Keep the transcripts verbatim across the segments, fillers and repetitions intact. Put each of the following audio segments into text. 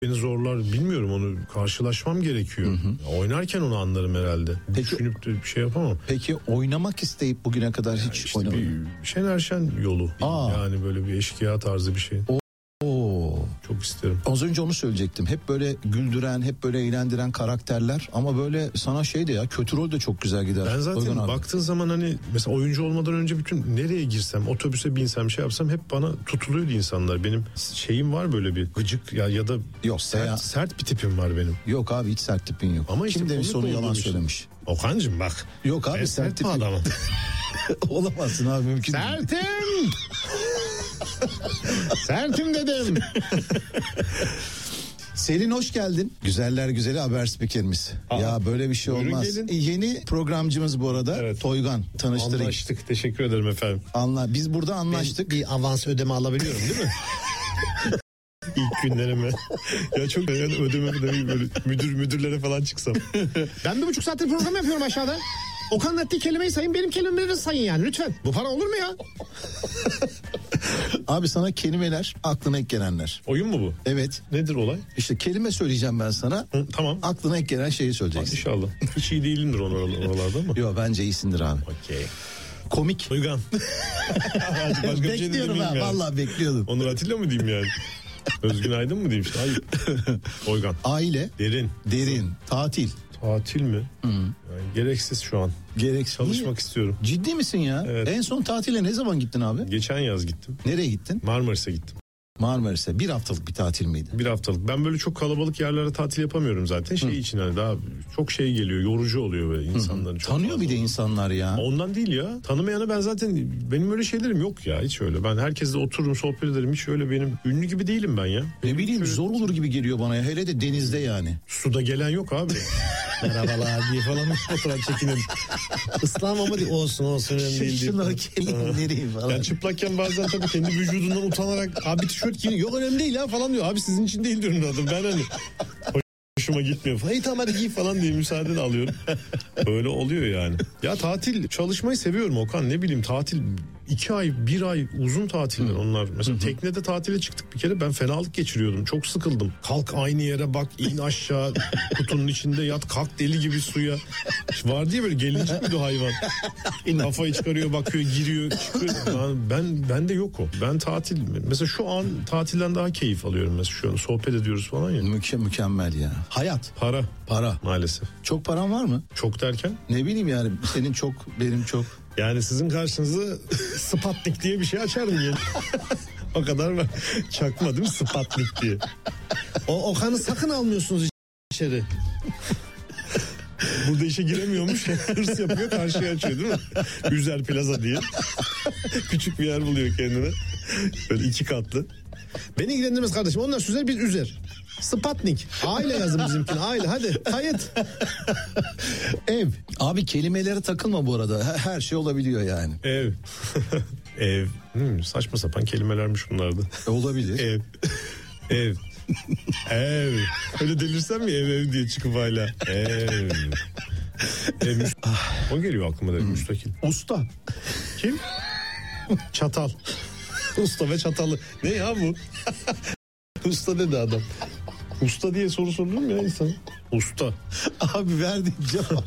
beni zorlar, bilmiyorum, onu karşılaşmam gerekiyor. Hı hı. Oynarken onu anlarım herhalde. Peki, düşünüp de bir şey yapamam. Peki oynamak isteyip bugüne kadar hiç yani işte oynamadın? Bir Şener Şen yolu. Aa. Yani böyle bir eşkıya tarzı bir şey. O Oo. Çok isterim. Az önce onu söyleyecektim. Hep böyle güldüren, hep böyle eğlendiren karakterler ama böyle sana şey de ya, kötü rol de çok güzel gider. Ben zaten baktığın zaman hani mesela oyuncu olmadan önce bütün nereye girsem, otobüse binsem, şey yapsam hep bana tutuluyordu insanlar. Benim şeyim var, böyle bir gıcık ya ya da yok, sert, ya. sert bir tipim var benim. Yok abi, hiç sert tipin yok. Ama işte kim demiş onu yalan için söylemiş. Okan'cığım bak. Yok abi, sert tipim. Adamım. Olamazsın abi, mümkün değil. Sertim. Sertim dedim. Selin hoş geldin. Güzeller güzeli haber spikerimiz. Aa, ya böyle bir şey olmaz. Gelin. Yeni programcımız bu arada. Evet. Toygan, tanıştırayım. Anlaştık, teşekkür ederim efendim. Anla, biz burada anlaştık. Ben bir avans ödeme alabiliyorum değil mi? İlk günlerime. Ya çok yani ödeme ödeme böyle müdür müdürlere falan çıksam. Ben bir buçuk saattir program yapıyorum aşağıda. Okan'ın ettiği kelimeyi sayın, benim kelimeleri sayın yani lütfen. Bu para olur mu ya? Abi sana kelimeler, aklına ilk gelenler. Oyun mu bu? Evet. Nedir olay? İşte kelime söyleyeceğim ben sana. Hı, tamam. Aklına ilk gelen şeyi söyleyeceksin. İnşallah. Hiç iyi değilimdir oralarda ama. Yok, bence iyisindir abi. Okey. Komik. Uygan. Bekliyorum ha, yani. Vallahi bekliyordum. Onur Atilla mı diyeyim yani? Özgün Aydın mı diyeyim işte? Hayır. Oygan. Aile. Derin. Derin. Tatil. Tatil mi? Hı. Yani gereksiz şu an. Gereksiz. Çalışmak Niye? istiyorum. Ciddi misin ya? Evet. En son tatile ne zaman gittin abi? Geçen yaz gittim. Nereye gittin? Marmaris'e gittim. Marmaris'e. Bir haftalık bir tatil miydi? Bir haftalık. Ben böyle çok kalabalık yerlere tatil yapamıyorum zaten. Şey Hı. için hani daha çok şey geliyor. Yorucu oluyor böyle insanların. Çok Tanıyor bir de insanlar ya. Ondan değil ya. Tanımayana ben zaten, benim öyle şeylerim yok ya. Hiç öyle. Ben herkesle otururum, sohbet ederim. Hiç öyle benim ünlü gibi değilim ben ya. Ne bileyim, şöyle... zor olur gibi geliyor bana ya. Hele de denizde yani. Suda gelen yok abi. Merhabalar diye falan fotoğraf çekinin. Islam ama değil, olsun olsun önemli değil. Şunları kelin nereye falan. Yani çıplakken bazen tabii kendi vücudundan utanarak abi tişört giyin, yok önemli değil ya falan diyor. Abi sizin için değil diyorum adam. Ben hani hoşuma gitmiyor falan. Hey tamam hadi giy falan diye müsaade de alıyorum. Böyle oluyor yani. Ya tatil, çalışmayı seviyorum Okan, ne bileyim, tatil iki ay bir ay uzun tatiller onlar. Mesela Hı-hı. teknede tatile çıktık bir kere, ben fenalık geçiriyordum, çok sıkıldım. Kalk aynı yere bak, in aşağı, kutunun içinde yat, kalk deli gibi suya. Var diye böyle gelincik miydi hayvan? Kafayı çıkarıyor, bakıyor, giriyor, çıkıyor. Ben ben de yok o. Ben tatil mesela şu an tatilden daha keyif alıyorum mesela, şu an sohbet ediyoruz falan ya. Müke, mükemmel ya. Hayat. Para. Para. Maalesef. Çok paran var mı? Çok derken? Ne bileyim yani, senin çok, benim çok. Yani sizin karşınıza Sputnik diye bir şey açarım yani. O kadar var. Çakma değil mi Sputnik diye. O Okan'ı sakın almıyorsunuz içeri. Burada işe giremiyormuş. Hırs yapıyor, karşıya açıyor değil mi? Üzer Plaza diye. Küçük bir yer buluyor kendine. Böyle iki katlı. Beni ilgilendirmez kardeşim. Onlar süzer, biz üzer. Sputnik. Aile yazın bizimkine. Aile hadi kayıt. Ev. Abi kelimelere takılma bu arada. Her şey olabiliyor yani. Ev. Ev. Hmm, saçma sapan kelimelermiş bunlar da. E, olabilir. Ev. Ev. Ev. Öyle delirsem mi ev ev diye çıkıp hala. Ev. Ev. O geliyor aklıma da hmm. müstakil. Usta. Kim? Çatal. Usta ve çatalı. Ne ya bu? Usta dedi adam. Usta diye soru sorulur mu ya insan? Usta. Abi verdiğin cevap.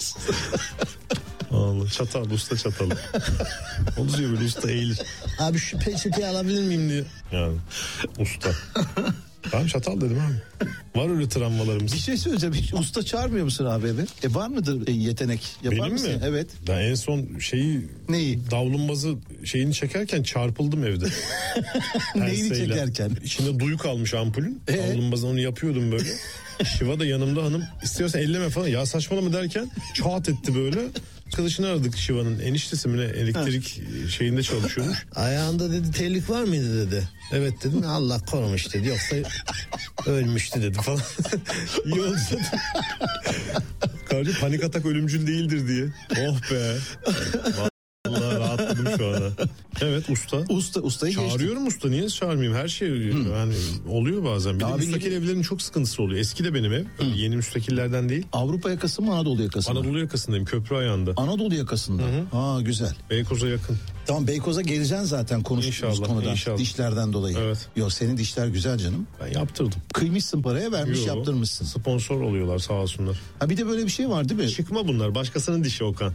Allah, çatal, usta çatalı. Oluyor böyle, usta eğilir. Abi şu peçeteyi alabilir miyim diyor. Yani usta. Ben çatal dedim abi. Var öyle travmalarımız. Bir şey söyleyeceğim. Hiç usta çağırmıyor musun abi eve? E var mıdır e, yetenek? Yapar Benim mısın? mi? Evet. Ben en son şeyi... Neyi? Davlumbazı şeyini çekerken çarpıldım evde. Neyini çekerken? İçinde duyu kalmış ampulün. Ee? Davlumbazı onu yapıyordum böyle. Şiva da yanımda, hanım istiyorsan elleme falan. Ya saçmalama derken çat etti böyle. Arkadaşını aradık, Şiva'nın eniştesi mi ne, elektrik ha. şeyinde çalışıyormuş. Ayağında dedi terlik var mıydı dedi. Evet dedim, Allah korumuş dedi, yoksa ölmüştü dedi falan. İyi oldu zaten. Kardeşim panik atak ölümcül değildir diye. Oh be. Vallahi rahatladım şu ana. Evet usta. Usta ustayı çağırıyorum geçtim. Usta niye çağırmayayım? Her şey hmm. yani oluyor bazen. Bir de müstakil evlerin çok sıkıntısı oluyor. Eski de benim ev. Hmm. Yeni müstakillerden değil. Avrupa yakası mı Anadolu yakası mı? Anadolu yakasındayım. Köprü ayağında. Anadolu yakasında. Ha güzel. Beykoz'a yakın. Tamam Beykoz'a geleceksin zaten konuştuğumuz konudan. İnşallah. Dişlerden dolayı. Evet. Yok senin dişler güzel canım. Ben yaptırdım. Kıymışsın paraya vermiş Yo, yaptırmışsın. Sponsor oluyorlar sağ olsunlar. Ha bir de böyle bir şey var değil mi? Çıkma bunlar. Başkasının dişi Okan.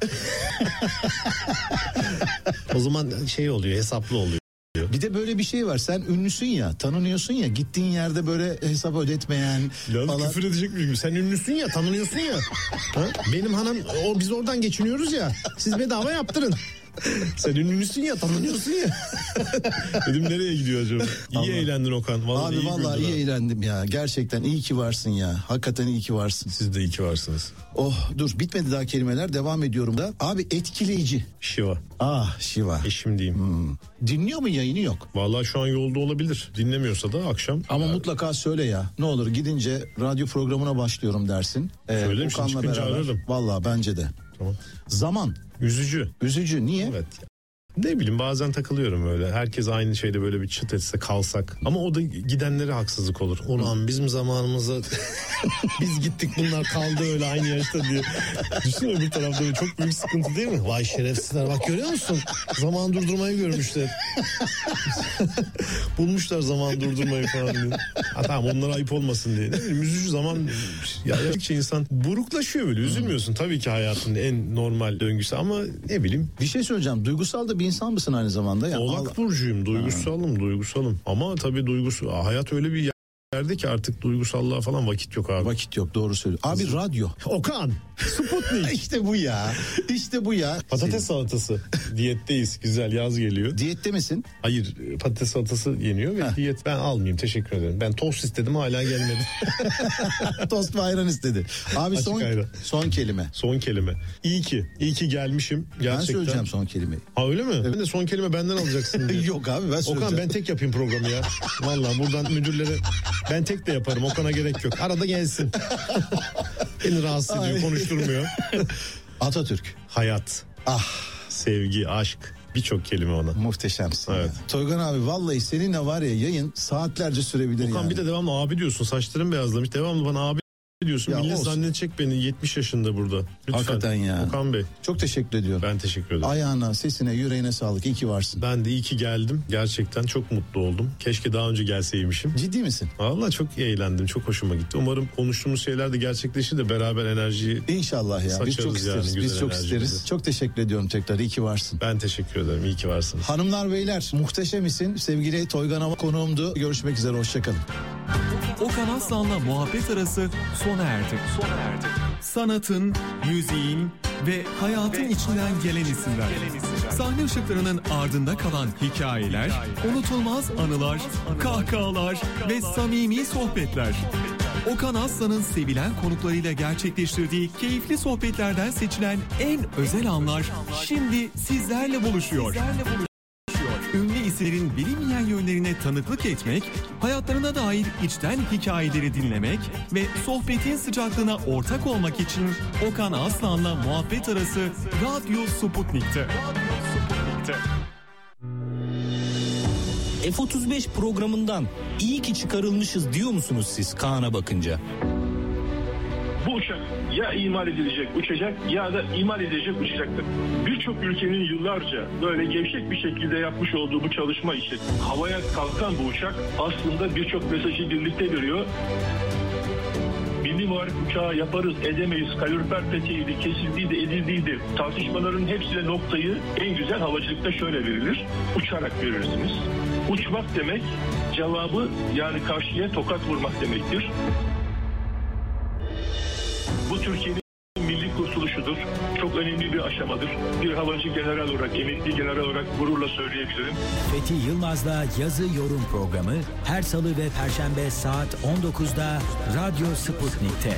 O zaman şey oluyor hesaplı oluyor. Bir de böyle bir şey var. Sen ünlüsün ya, tanınıyorsun ya. Gittiğin yerde böyle hesap ödetmeyen ya falan. Küfür edecek miyim? Sen ünlüsün ya, tanınıyorsun ya. Ha? Benim hanım, o biz oradan geçiniyoruz ya. Siz bedava yaptırın. Sen ünlüsün ya, tanınıyorsun ya. Dedim nereye gidiyor acaba? İyi Allah. Eğlendin Okan. Vallahi Abi iyi vallahi iyi eğlendim ya. Gerçekten iyi ki varsın ya. Hakikaten iyi ki varsın. Siz de iyi ki varsınız. Oh dur bitmedi daha kelimeler, devam ediyorum da. Abi etkileyici. Şiva. Ah Şiva. Eşim diyeyim. Hmm. Dinliyor mu, yayını yok? Vallahi şu an yolda olabilir. Dinlemiyorsa da akşam. Ama ya. Mutlaka söyle ya. Ne olur gidince radyo programına başlıyorum dersin. Ee, Söylerim şimdi çıkınca ararım. Vallahi bence de. Tamam. Zaman. Üzücü. Üzücü niye? Evet. Ne bileyim bazen takılıyorum öyle. Herkes aynı şeyde böyle bir çıt etse kalsak. Ama o da gidenlere haksızlık olur. Ulan bizim zamanımızda biz gittik bunlar kaldı öyle aynı yaşta diye. Düşünsene bir tarafta çok büyük sıkıntı değil mi? Vay şerefsizler bak görüyor musun? Zaman durdurmayı görmüşler. Bulmuşlar zaman durdurmayı falan diye. Ha, tamam onlara ayıp olmasın diye. Ne bileyim üzücü zaman ya yaşlıkça insan buruklaşıyor böyle. Üzülmüyorsun tabii ki hayatın en normal döngüsü ama ne bileyim. Bir şey söyleyeceğim. Duygusal da bir insan mısın aynı zamanda? Ya, Oğlak Allah... burcuyum. Duygusalım, ha. duygusalım. Ama tabii duygusu hayat öyle bir yerde ki artık duygusallığa falan vakit yok abi. Vakit yok, doğru söylüyorsun. Abi Kız... radyo. Okan. Sputnik. İşte bu ya. İşte bu ya. Patates salatası. Diyetteyiz. Güzel yaz geliyor. Diyette misin? Hayır. Patates salatası yeniyor ve Heh. diyet. Ben almayayım. Teşekkür ederim. Ben tost istedim hala gelmedi. Tost ve ayran istedi. Abi Açık son ayran. son kelime. Son kelime. İyi ki. İyi ki gelmişim. Gerçekten. Ben söyleyeceğim son kelimeyi. Ha öyle mi? Evet. Ben de son kelime benden alacaksın diye. Yok abi ben söyleyeceğim. Okan ben tek yapayım programı ya. Vallahi buradan müdürlere ben tek de yaparım. Okan'a gerek yok. Arada gelsin. Beni rahatsız ediyor, konuşturmuyor. Atatürk. Hayat. Ah. Sevgi, aşk. Birçok kelime ona. Muhteşemsin. Evet. Ya. Toygan abi vallahi seninle var ya yayın saatlerce sürebilir. Okan yani. Bir de devamlı abi diyorsun. Saçların beyazlamış. Devamlı bana abi diyorsun. Ya millet olsun. Zannedecek beni yetmiş yaşında burada. Lütfen. Hakikaten ya. Okan Bey. Çok teşekkür ediyorum. Ben teşekkür ederim. Ayağına, sesine, yüreğine sağlık. İyi ki varsın. Ben de iyi ki geldim. Gerçekten çok mutlu oldum. Keşke daha önce gelseymişim. Ciddi misin? Vallahi çok eğlendim. Çok hoşuma gitti. Umarım konuştuğumuz şeyler de gerçekleşir de beraber enerjiyi İnşallah ya. Biz çok isteriz. Yani, Biz çok isteriz. Çok teşekkür ediyorum tekrar. İyi ki varsın. Ben teşekkür ederim. İyi ki varsınız. Hanımlar beyler muhteşem isim. Sevgili Toygan Hava konuğumdu. Görüşmek üzere. Hoşçakalın. Okan Aslan'la muhabbet arası sona erdi. Sona erdi. Sanatın, müziğin ve hayatın ve içinden gelen isimler. Sahne ışıklarının ardında kalan hikayeler, unutulmaz anılar, kahkahalar ve samimi sohbetler. Okan Aslan'ın sevilen konuklarıyla gerçekleştirdiği keyifli sohbetlerden seçilen en özel anlar şimdi sizlerle buluşuyor. Ünlü isimlerin bilinmeyen yönlerine tanıklık etmek, hayatlarına dair içten hikayeleri dinlemek ve sohbetin sıcaklığına ortak olmak için Okan Aslan'la muhabbet arası Radyo Sputnik'te. F otuz beş programından iyi ki çıkarılmışız diyor musunuz siz Kaan'a bakınca? Bu uçak ya imal edilecek uçacak ya da imal edilecek uçacaktır. Birçok ülkenin yıllarca böyle gevşek bir şekilde yapmış olduğu bu çalışma için havaya kalkan bu uçak aslında birçok mesajı birlikte veriyor. Milli muharip uçağı yaparız edemeyiz, kalorifer peteğiydi, kesildiydi, edildiydi. Tartışmaların hepsine noktayı en güzel havacılıkta şöyle verilir. Uçarak verirsiniz. Uçmak demek cevabı yani karşıya tokat vurmak demektir. Bu Türkiye'nin milli kurtuluşudur. Çok önemli bir aşamadır. Bir havacı general olarak, emekli general olarak gururla söyleyebilirim. Fethi Yılmaz'la Yazı Yorum programı her salı ve perşembe saat on dokuzda Radyo Sputnik'te.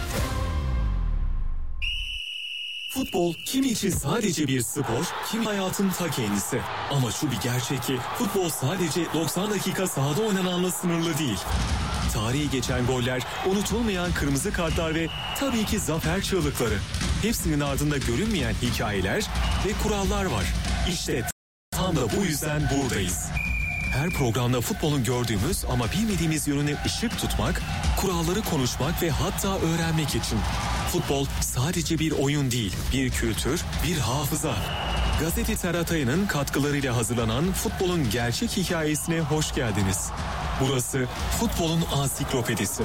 Futbol kimi için sadece bir spor, kimi hayatın ta kendisi. Ama şu bir gerçek ki futbol sadece doksan dakika sahada oynananla sınırlı değil. Tarihi geçen goller, unutulmayan kırmızı kartlar ve tabii ki zafer çığlıkları. Hepsinin ardında görünmeyen hikayeler ve kurallar var. İşte Tam da bu yüzden buradayız. Her programda futbolun gördüğümüz ama bilmediğimiz yönüne ışık tutmak, kuralları konuşmak ve hatta öğrenmek için. Futbol sadece bir oyun değil, bir kültür, bir hafıza. Gazete Teratayı'nın katkılarıyla hazırlanan futbolun gerçek hikayesine hoş geldiniz. Burası futbolun ansiklopedisi.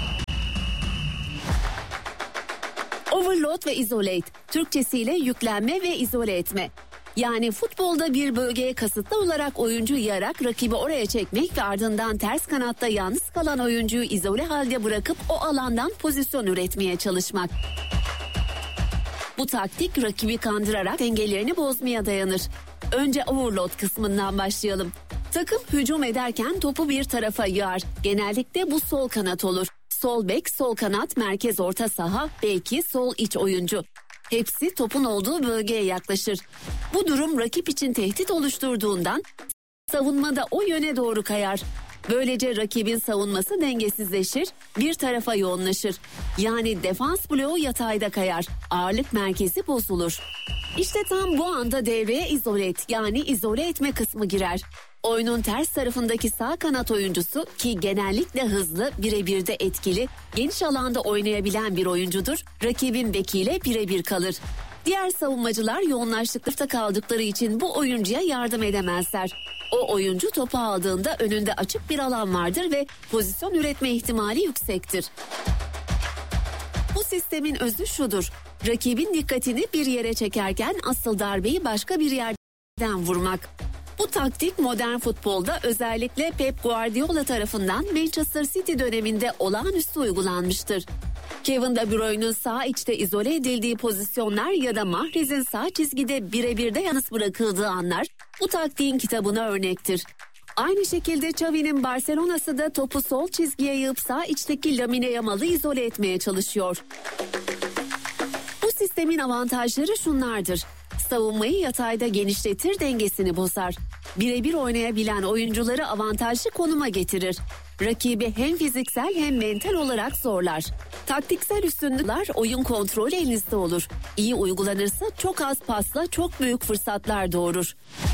Overload ve isolate, Türkçesiyle yüklenme ve izole etme. Yani futbolda bir bölgeye kasıtlı olarak oyuncu yığarak rakibi oraya çekmek ve ardından ters kanatta yalnız kalan oyuncuyu izole halde bırakıp o alandan pozisyon üretmeye çalışmak. Bu taktik rakibi kandırarak dengelerini bozmaya dayanır. Önce overload kısmından başlayalım. Takım hücum ederken topu bir tarafa yığar. Genellikle bu sol kanat olur. Sol bek, sol kanat, merkez orta saha, belki sol iç oyuncu. Hepsi topun olduğu bölgeye yaklaşır. Bu durum rakip için tehdit oluşturduğundan savunmada o yöne doğru kayar. Böylece rakibin savunması dengesizleşir, bir tarafa yoğunlaşır. Yani defans bloğu yatayda kayar, ağırlık merkezi bozulur. İşte tam bu anda devreye izole et, yani izole etme kısmı girer. Oyunun ters tarafındaki sağ kanat oyuncusu, ki genellikle hızlı, birebir de etkili, geniş alanda oynayabilen bir oyuncudur, rakibin bekiyle birebir kalır. Diğer savunmacılar yoğunlaştıkta kaldıkları için bu oyuncuya yardım edemezler. O oyuncu topu aldığında önünde açık bir alan vardır ve pozisyon üretme ihtimali yüksektir. Bu sistemin özü şudur: rakibin dikkatini bir yere çekerken asıl darbeyi başka bir yerden vurmak. Bu taktik modern futbolda özellikle Pep Guardiola tarafından Manchester City döneminde olağanüstü uygulanmıştır. Kevin De Bruyne'ın sağ içte izole edildiği pozisyonlar ya da Mahrez'in sağ çizgide birebir de yalnız bırakıldığı anlar bu taktiğin kitabına örnektir. Aynı şekilde Xavi'nin Barcelona'sı da topu sol çizgiye yığıp sağ içteki Lamine Yamal'ı izole etmeye çalışıyor. Bu sistemin avantajları şunlardır: savunmayı yatayda genişletir, dengesini bozar. Birebir oynayabilen oyuncuları avantajlı konuma getirir. Rakibi hem fiziksel hem mental olarak zorlar. Taktiksel üstünlükler, oyun kontrolü elinizde olur. İyi uygulanırsa çok az pasla çok büyük fırsatlar doğurur.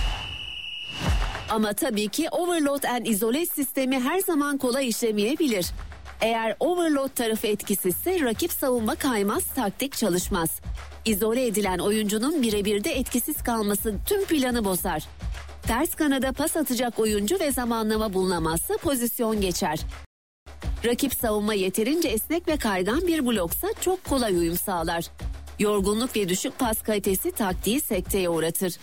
Ama tabii ki overload and isolate sistemi her zaman kolay işlemeyebilir. Eğer overload tarafı etkisizse rakip savunma kaymaz, taktik çalışmaz. İzole edilen oyuncunun birebir de etkisiz kalması tüm planı bozar. Ters kanada pas atacak oyuncu ve zamanlama bulunamazsa pozisyon geçer. Rakip savunma yeterince esnek ve kaygan bir bloksa çok kolay uyum sağlar. Yorgunluk ve düşük pas kalitesi taktiği sekteye uğratır.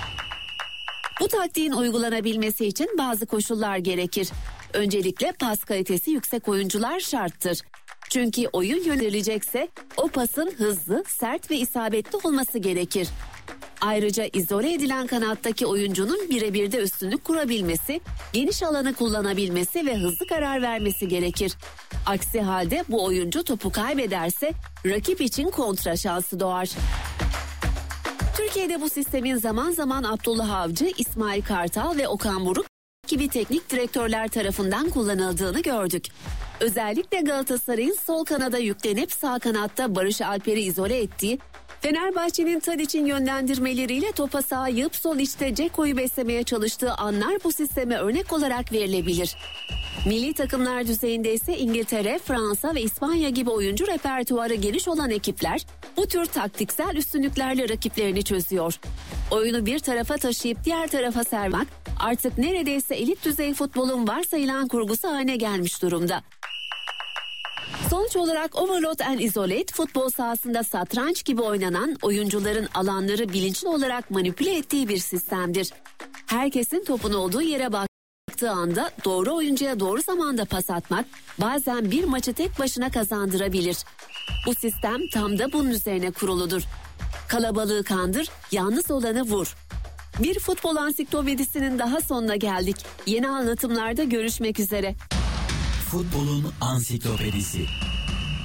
Bu taktiğin uygulanabilmesi için bazı koşullar gerekir. Öncelikle pas kalitesi yüksek oyuncular şarttır. Çünkü oyun yönelilecekse o pasın hızlı, sert ve isabetli olması gerekir. Ayrıca izole edilen kanattaki oyuncunun birebir de üstünlük kurabilmesi, geniş alanı kullanabilmesi ve hızlı karar vermesi gerekir. Aksi halde bu oyuncu topu kaybederse rakip için kontra şansı doğar. Türkiye'de bu sistemin zaman zaman Abdullah Avcı, İsmail Kartal ve Okan Buruk gibi teknik direktörler tarafından kullanıldığını gördük. Özellikle Galatasaray'ın sol kanada yüklenip sağ kanatta Barış Alper'i izole ettiği, Fenerbahçe'nin Tadiç'in yönlendirmeleriyle topa sağ yığıp sol içte Ceko'yu beslemeye çalıştığı anlar bu sisteme örnek olarak verilebilir. Milli takımlar düzeyinde ise İngiltere, Fransa ve İspanya gibi oyuncu repertuarı geniş olan ekipler bu tür taktiksel üstünlüklerle rakiplerini çözüyor. Oyunu bir tarafa taşıyıp diğer tarafa sermek artık neredeyse elit düzey futbolun varsayılan kurgusu haline gelmiş durumda. Sonuç olarak overload and isolate, futbol sahasında satranç gibi oynanan, oyuncuların alanları bilinçli olarak manipüle ettiği bir sistemdir. Herkesin topun olduğu yere baktığı anda doğru oyuncuya doğru zamanda pas atmak bazen bir maçı tek başına kazandırabilir. Bu sistem tam da bunun üzerine kuruludur. Kalabalığı kandır, yalnız olanı vur. Bir futbol ansiklopedisinin daha sonuna geldik. Yeni anlatımlarda görüşmek üzere. Futbolun ansiklopedisi.